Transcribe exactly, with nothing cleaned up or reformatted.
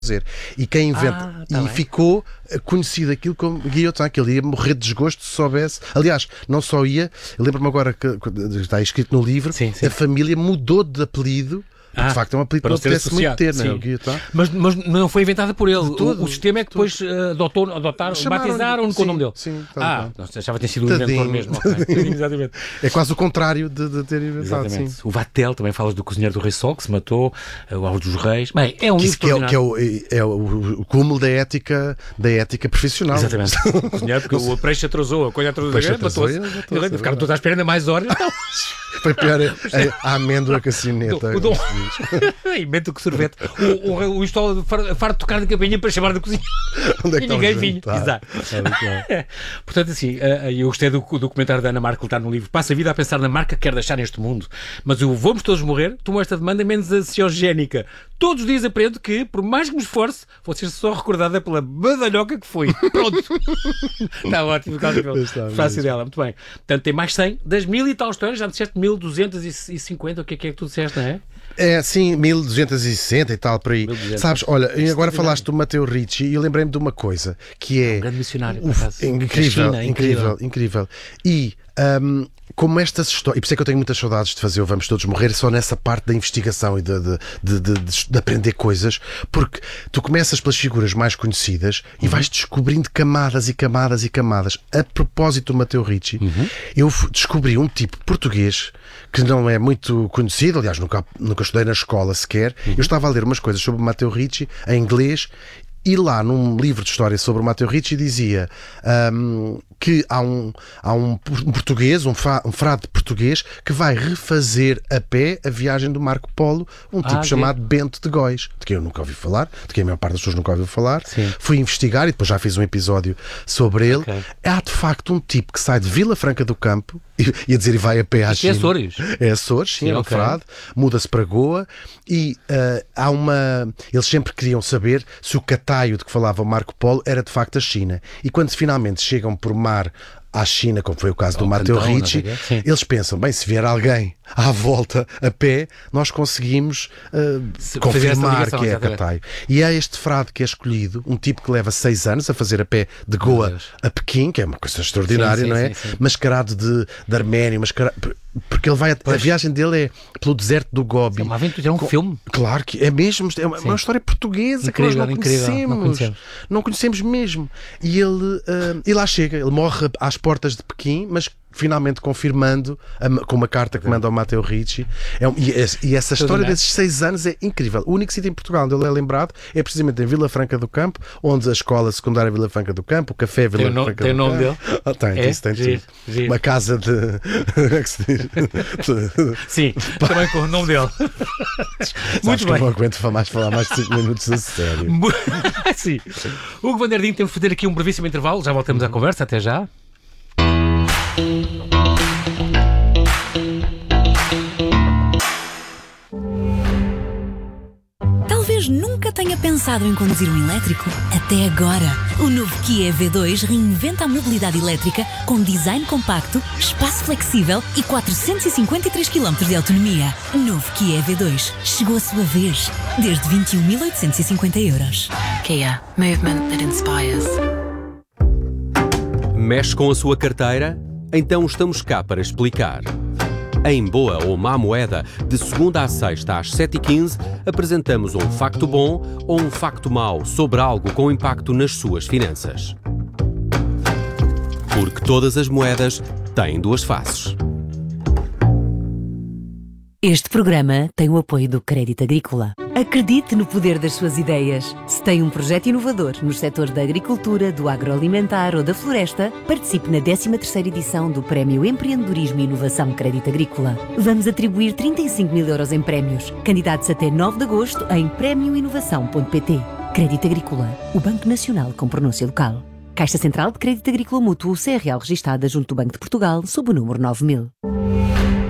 fazer. E quem inventa, Ah, tá e bem. ficou conhecido aquilo como guilhotin, que ele ia morrer de desgosto se soubesse. Aliás, não só ia, eu lembro-me agora que está escrito no livro, Sim, sim. a família mudou de apelido. Porque, Ah, de facto, é um apelido que para não não ser apetece muito associado, ter, não é? sim. O guilhotin. Mas, mas não foi inventada por ele. todo, o, o sistema é que depois uh, adotou, adotaram, Chamaram-lhe, batizaram-no com o sim, nome dele. sim, tal ah, qual. não sei, achava que tinha sido o Tadinho, inventor mesmo. ok. tadinho. Exatamente. É quase o contrário de, de ter inventado, sim. Exatamente. O Vatel, também falas do cozinheiro do Rei Sol, que se matou, uh, o Aos dos Reis. Bem, é um Que, livro isso que, é, que é, extraordinário. o, é o, o cúmulo da ética, da ética profissional. Exatamente. O cozinheiro, porque o peixe atrasou, a coisa atrasou, Peixe matou-se. atrasou, ele matou-se, Ele- é Ficaram todos à espera ainda mais horas. Não. Foi pior a, a, a amêndoa que a cineta. O dom. Inventa que sorvete. O, o, o Istola farto de tocar de campainha para chamar da cozinha. Onde é que E ninguém está o vinha. jantar? Exato. É muito bom. Portanto, assim, eh, eu gostei do, do comentário da Ana Marco que está no livro. Passa a vida a pensar na marca que quer deixar neste mundo. Mas o vamos todos morrer tomou esta demanda menos ansiogénica. Todos os dias aprendo que, por mais que me esforce, vou ser só recordada pela badalhoca que foi. Pronto. Está ótimo. Está Fácil mesmo. dela. Muito bem. Portanto, tem mais cem das mil e tal histórias. Já disseste mil duzentos e cinquenta. O que é que é que tu disseste, não é? É, sim, mil duzentos e sessenta e tal, por aí. mil e duzentos. Sabes, olha, e agora Extraordinário. falaste do Matteo Ricci e eu lembrei-me de uma coisa, que é... Um grande missionário, por Uf, acaso. incrível, Da China, incrível, incrível. E hum, como estas histórias... E por isso é que eu tenho muitas saudades de fazer o Vamos Todos Morrer, só nessa parte da investigação e de, de, de, de, de- de aprender coisas, porque tu começas pelas figuras mais conhecidas e vais descobrindo camadas e camadas e camadas. A propósito do Matteo Ricci, eu f- descobri um tipo português que não é muito conhecido, aliás, nunca, nunca estudei na escola sequer. Eu estava a ler umas coisas sobre o Matteo Ricci em inglês. E lá, num livro de história sobre o Matteo Ricci, dizia hum, que há um, há um por- um português, um, fa- um frade português, que vai refazer a pé a viagem do Marco Polo, um tipo Ah, chamado Bento de Góis, de quem eu nunca ouvi falar, de quem a maior parte das pessoas nunca ouviu falar. Sim. Fui investigar e depois já fiz um episódio sobre ele. Ok. Há, de facto, um tipo que sai de Vila Franca do Campo, e, ia dizer, e vai a pé à Isto é China. Açores. É Açores, sim, Sim, é um ok. frade, muda-se para Goa e ah, há uma... Eles sempre queriam saber se o Cataio de que falava o Marco Polo era de facto a China. E quando finalmente chegam por mar à China, como foi o caso do Ao Matteo Cantão, não Ricci, sei o quê. Sim. eles pensam, bem, se vier alguém à volta a pé, nós conseguimos ah, Se- fazer essa confirmar ligação, que é exatamente. Cataio. E é este frade que é escolhido, um tipo que leva seis anos a fazer a pé de Meu Goa Deus. a Pequim, que é uma coisa extraordinária, Sim, sim, não é? sim, sim. Mascarado de, de arménio, mascarado... Porque ele vai, a, a viagem dele é pelo deserto do Gobi. É uma aventura, é um Com- filme. Claro que é mesmo, é uma, uma história portuguesa que nós Incrível, não incrível, conhecemos. não conhecemos. Não conhecemos mesmo. E ele ah, e lá chega, ele morre às portas de Pequim, mas finalmente confirmando a- com uma carta que manda ao Matteo Ricci. É um- e, esse- e essa história Extraordinário. desses seis anos é incrível. O único sítio em Portugal onde ele é lembrado é precisamente em Vila Franca do Campo, onde a escola secundária Vila Franca do Campo, o café Vila Tem o no- Franca tem do o nome Campo. dele? Ah, tem, É? tem, isso tem Giro, tudo. giro. Uma casa de. Como é que se diz? Sim, também com o nome dele. Sabes Muito que eu bem. não aguento falar mais, falar mais de cinco minutos a sério. Mu- Sim. Hugo Vanderdinho, temos de fazer aqui um brevíssimo intervalo. Já voltamos à conversa. Até já. Talvez nunca tenha pensado em conduzir um elétrico. Até agora. O novo Kia E V dois reinventa a mobilidade elétrica com design compacto, espaço flexível e quatrocentos e cinquenta e três quilómetros de autonomia. Novo Kia E V dois. Chegou a sua vez. Desde vinte e um mil oitocentos e cinquenta euros. Kia, movement that inspires. Mexe com a sua carteira? Então estamos cá para explicar. Em Boa ou Má Moeda, de segunda à sexta às sete e quinze, apresentamos um facto bom ou um facto mau sobre algo com impacto nas suas finanças. Porque todas as moedas têm duas faces. Este programa tem o apoio do Crédito Agrícola. Acredite no poder das suas ideias. Se tem um projeto inovador nos setores da agricultura, do agroalimentar ou da floresta, participe na décima terceira edição do Prémio Empreendedorismo e Inovação Crédito Agrícola. Vamos atribuir trinta e cinco mil euros em prémios. Candidatos até nove de agosto em prémio inovação ponto pt. Crédito Agrícola, o Banco Nacional com pronúncia local. Caixa Central de Crédito Agrícola Mútuo C R L registada junto do Banco de Portugal sob o número nove mil.